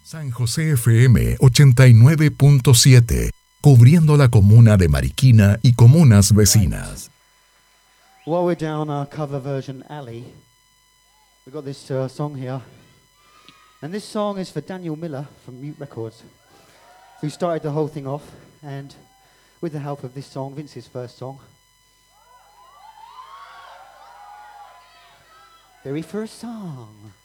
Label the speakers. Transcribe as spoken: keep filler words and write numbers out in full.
Speaker 1: San José F M ochenta y nueve punto siete, cubriendo la comuna de Mariquina y comunas vecinas.
Speaker 2: While we're down our cover version alley, we've got this uh, song here. And this song is for Daniel Miller from Mute Records, who started the whole thing off. And with the help of this song, Vince's first song, very first song.